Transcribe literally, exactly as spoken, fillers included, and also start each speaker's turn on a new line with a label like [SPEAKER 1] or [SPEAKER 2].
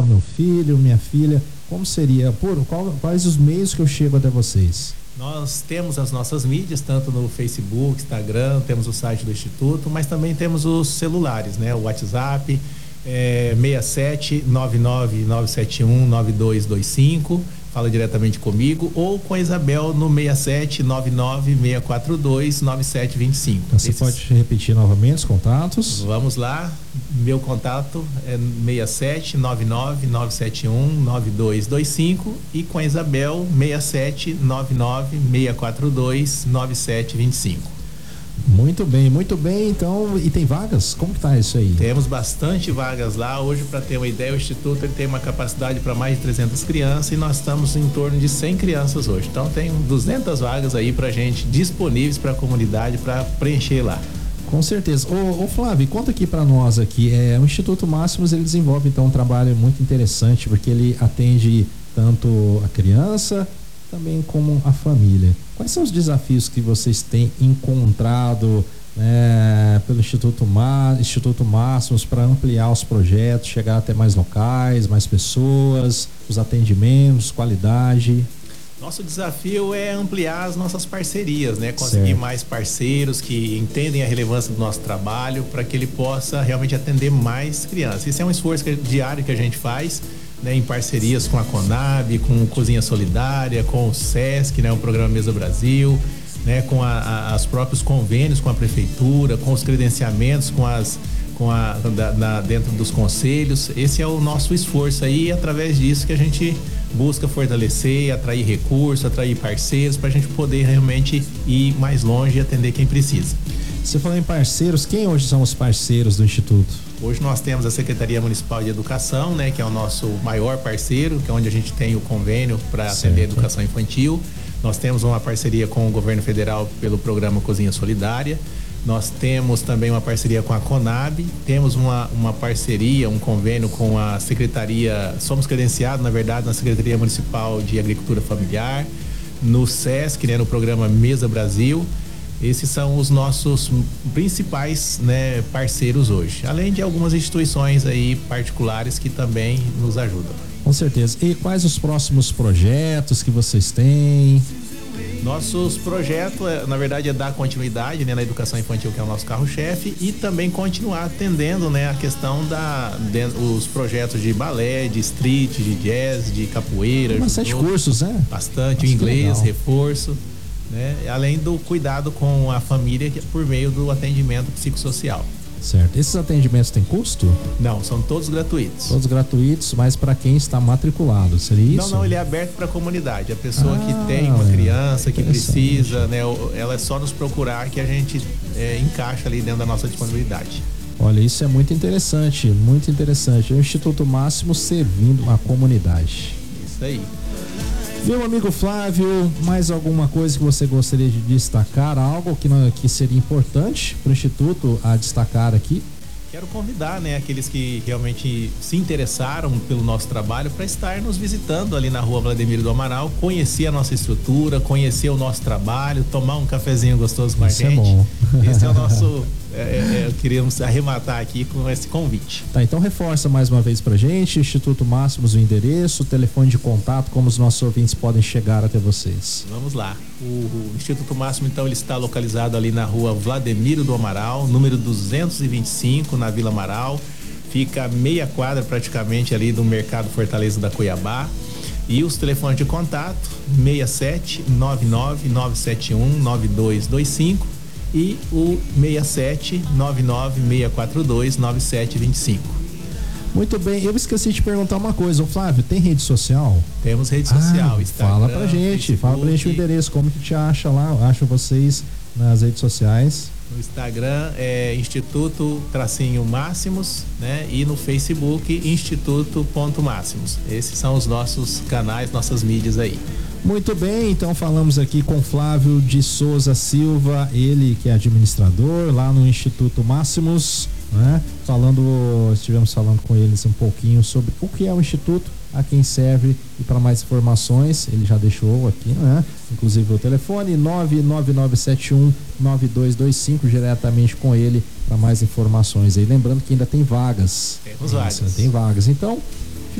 [SPEAKER 1] moro meu filho, minha filha, como seria, por qual, quais os meios que eu chego até vocês?
[SPEAKER 2] Nós temos as nossas mídias, tanto no Facebook, Instagram, temos o site do Instituto, mas também temos os celulares, né? O WhatsApp, é, seis sete nove nove nove sete um nove dois dois cinco, fala diretamente comigo, ou com a Isabel no seis sete nove nove seis quatro dois nove sete dois cinco.
[SPEAKER 1] Então, você
[SPEAKER 2] Esses...
[SPEAKER 1] pode repetir novamente os contatos?
[SPEAKER 2] Vamos lá, meu contato é seis sete nove nove nove sete um nove dois dois cinco e com a Isabel seis sete nove nove seis quatro dois nove sete dois cinco.
[SPEAKER 1] Muito bem, muito bem. Então, e tem vagas? Como que tá isso aí?
[SPEAKER 2] Temos bastante vagas lá. Hoje, para ter uma ideia, o Instituto ele tem uma capacidade para mais de trezentas crianças e nós estamos em torno de cem crianças hoje. Então, tem duzentas vagas aí para gente disponíveis para a comunidade para preencher lá.
[SPEAKER 1] Com certeza. Ô, ô Flávio, conta aqui para nós aqui. É, o Instituto Máximos ele desenvolve então um trabalho muito interessante porque ele atende tanto a criança também como a família. Quais são os desafios que vocês têm encontrado, né, pelo Instituto, Má, Instituto Máximos para ampliar os projetos, chegar até mais locais, mais pessoas, os atendimentos, qualidade?
[SPEAKER 2] Nosso desafio é ampliar as nossas parcerias, né? Conseguir
[SPEAKER 1] certo.
[SPEAKER 2] mais parceiros que entendem a relevância do nosso trabalho para que ele possa realmente atender mais crianças. Isso é um esforço que, diário que a gente faz, né, em parcerias com a Conab, com Cozinha Solidária, com o SESC, né, o Programa Mesa Brasil, né, com a, a, os próprios convênios com a prefeitura, com os credenciamentos com as, com a, da, da, dentro dos conselhos. Esse é o nosso esforço aí, e através disso que a gente busca fortalecer, atrair recursos, atrair parceiros para a gente poder realmente ir mais longe e atender quem precisa.
[SPEAKER 1] Você falou em parceiros, quem hoje são os parceiros do Instituto?
[SPEAKER 2] Hoje nós temos a Secretaria Municipal de Educação, né, que é o nosso maior parceiro, que é onde a gente tem o convênio para atender a educação infantil. Nós temos uma parceria com o governo federal pelo programa Cozinha Solidária. Nós temos também uma parceria com a Conab, temos uma, uma parceria, um convênio com a Secretaria, somos credenciados, na verdade, na Secretaria Municipal de Agricultura Familiar, no SESC, né, no programa Mesa Brasil. Esses são os nossos principais, né, parceiros hoje, além de algumas instituições aí particulares que também nos ajudam.
[SPEAKER 1] Com certeza. E quais os próximos projetos que vocês têm?
[SPEAKER 2] Nossos projetos, na verdade, é dar continuidade, né, na educação infantil, que é o nosso carro-chefe, e também continuar atendendo, né, a questão da de, os projetos de balé, de street, de jazz, de capoeira.
[SPEAKER 1] Bastante cursos, né?
[SPEAKER 2] Bastante, o inglês, reforço, né, além do cuidado com a família por meio do atendimento psicossocial.
[SPEAKER 1] Certo. Esses atendimentos têm custo?
[SPEAKER 2] Não, são todos gratuitos.
[SPEAKER 1] Todos gratuitos, mas para quem está matriculado, seria isso?
[SPEAKER 2] Não, não, ele é aberto para a comunidade. A pessoa
[SPEAKER 1] ah,
[SPEAKER 2] que tem uma criança que precisa, né, ela é só nos procurar que a gente é, encaixa ali dentro da nossa disponibilidade.
[SPEAKER 1] Olha, isso é muito interessante, muito interessante. É o Instituto Máximo servindo a comunidade.
[SPEAKER 2] Isso aí.
[SPEAKER 1] Meu amigo Flávio, mais alguma coisa que você gostaria de destacar? Algo que, que seria importante para o Instituto a destacar aqui?
[SPEAKER 2] Quero convidar, né, aqueles que realmente se interessaram pelo nosso trabalho para estar nos visitando ali na rua Vladimiro do Amaral, conhecer a nossa estrutura, conhecer o nosso trabalho, tomar um cafezinho gostoso com
[SPEAKER 1] Isso
[SPEAKER 2] a gente.
[SPEAKER 1] É bom.
[SPEAKER 2] Esse é o nosso... É, é, queríamos arrematar aqui com esse convite.
[SPEAKER 1] Tá, então reforça mais uma vez pra gente, Instituto Máximos, o endereço, o telefone de contato, como os nossos ouvintes podem chegar até vocês.
[SPEAKER 2] Vamos lá. O, o Instituto Máximo, então, ele está localizado ali na rua Vladimiro do Amaral, número duzentos e vinte e cinco, na Vila Amaral. Fica meia quadra praticamente ali do Mercado Fortaleza da Cuiabá. E os telefones de contato, seis sete nove nove nove sete um nove dois dois cinco e o seis sete nove nove seis quatro dois nove sete dois cinco.
[SPEAKER 1] Muito bem, eu esqueci de te perguntar uma coisa, ô Flávio, tem rede social?
[SPEAKER 2] Temos rede social,
[SPEAKER 1] ah,
[SPEAKER 2] Instagram,
[SPEAKER 1] fala pra gente,
[SPEAKER 2] Facebook.
[SPEAKER 1] fala pra gente o endereço, como que te acha lá, acha vocês nas redes sociais.
[SPEAKER 2] No Instagram é Instituto Tracinho Máximos, né? E no Facebook Instituto Ponto Máximos. Esses são os nossos canais, nossas mídias aí.
[SPEAKER 1] Muito bem, então falamos aqui com Flávio de Souza Silva, ele que é administrador lá no Instituto Máximos, né? Falando, estivemos falando com eles um pouquinho sobre o que é o Instituto, a quem serve, e para mais informações, ele já deixou aqui, né? Inclusive o telefone nove nove nove sete um nove dois dois cinco, diretamente com ele para mais informações aí. Lembrando que ainda tem vagas.
[SPEAKER 2] Temos vagas.
[SPEAKER 1] Tem vagas. Então,